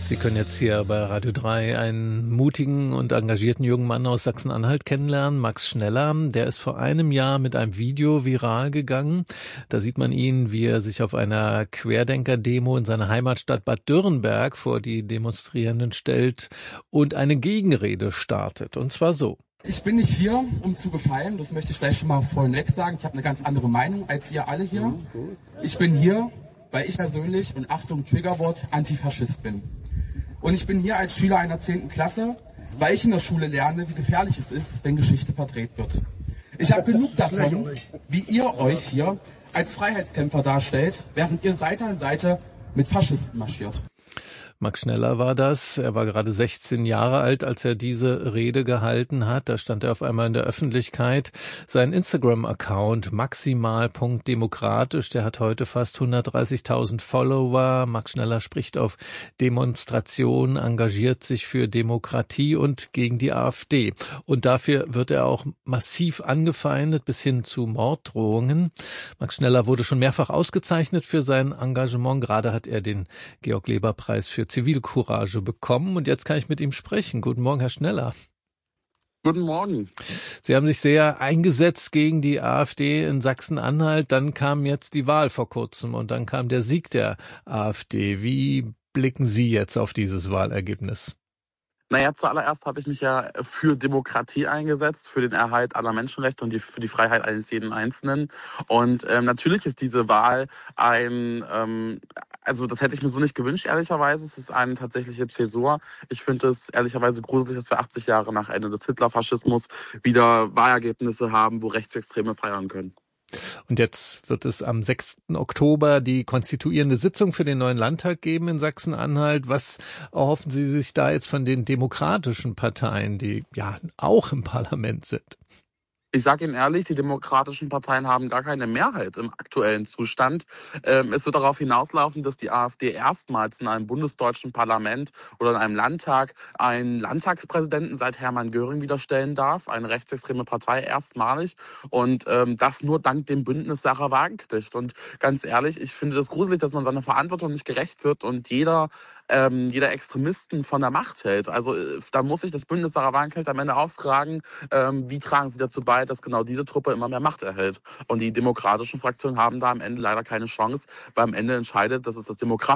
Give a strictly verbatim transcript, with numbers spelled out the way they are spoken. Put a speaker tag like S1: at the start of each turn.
S1: Sie können jetzt hier bei Radio drei einen mutigen und engagierten jungen Mann aus Sachsen-Anhalt kennenlernen, Max Schneller. Der ist vor einem Jahr mit einem Video viral gegangen. Da sieht man ihn, wie er sich auf einer Querdenker-Demo in seiner Heimatstadt Bad Dürrenberg vor die Demonstrierenden stellt und eine Gegenrede startet. Und zwar so.
S2: Ich bin nicht hier, um zu gefallen. Das möchte ich vielleicht schon mal vorneweg sagen. Ich habe eine ganz andere Meinung als ihr alle hier. Ich bin hier, weil ich persönlich, und Achtung, Triggerwort, Antifaschist bin. Und ich bin hier als Schüler einer zehnten Klasse, weil ich in der Schule lerne, wie gefährlich es ist, wenn Geschichte verdreht wird. Ich habe genug davon, wie ihr euch hier als Freiheitskämpfer darstellt, während ihr Seite an Seite mit Faschisten marschiert.
S1: Max Schneller war das. Er war gerade sechzehn Jahre alt, als er diese Rede gehalten hat. Da stand er auf einmal in der Öffentlichkeit. Sein Instagram-Account maximal punkt demokratisch, der hat heute fast hundertdreißigtausend Follower. Max Schneller spricht auf Demonstrationen, engagiert sich für Demokratie und gegen die AfD. Und dafür wird er auch massiv angefeindet, bis hin zu Morddrohungen. Max Schneller wurde schon mehrfach ausgezeichnet für sein Engagement. Gerade hat er den Georg-Leber-Preis für Zivilcourage bekommen und jetzt kann ich mit ihm sprechen. Guten Morgen, Herr Schneller.
S3: Guten Morgen.
S1: Sie haben sich sehr eingesetzt gegen die AfD in Sachsen-Anhalt. Dann kam jetzt die Wahl vor kurzem und dann kam der Sieg der AfD. Wie blicken Sie jetzt auf dieses Wahlergebnis?
S3: Naja, zuallererst habe ich mich ja für Demokratie eingesetzt, für den Erhalt aller Menschenrechte und die, für die Freiheit eines jeden Einzelnen. Und ähm, natürlich ist diese Wahl ein, ähm, also das hätte ich mir so nicht gewünscht, ehrlicherweise. Es ist eine tatsächliche Zäsur. Ich finde es ehrlicherweise gruselig, dass wir achtzig Jahre nach Ende des Hitlerfaschismus wieder Wahlergebnisse haben, wo Rechtsextreme feiern können.
S1: Und jetzt wird es am sechsten Oktober die konstituierende Sitzung für den neuen Landtag geben in Sachsen-Anhalt. Was erhoffen Sie sich da jetzt von den demokratischen Parteien, die ja auch im Parlament sind?
S3: Ich sage Ihnen ehrlich, die demokratischen Parteien haben gar keine Mehrheit im aktuellen Zustand. Ähm, es wird darauf hinauslaufen, dass die AfD erstmals in einem bundesdeutschen Parlament oder in einem Landtag einen Landtagspräsidenten seit Hermann Göring wieder stellen darf, eine rechtsextreme Partei erstmalig. Und ähm, das nur dank dem Bündnis Sarah Wagenknecht. Und ganz ehrlich, ich finde das gruselig, dass man seiner Verantwortung nicht gerecht wird und jeder Ähm, jeder Extremisten von der Macht hält. Also äh, da muss sich das Bündnis Sarah Wagenknecht am Ende auffragen, ähm, wie tragen sie dazu bei, dass genau diese Truppe immer mehr Macht erhält. Und die demokratischen Fraktionen haben da am Ende leider keine Chance, weil am Ende entscheidet, dass es das Demokratische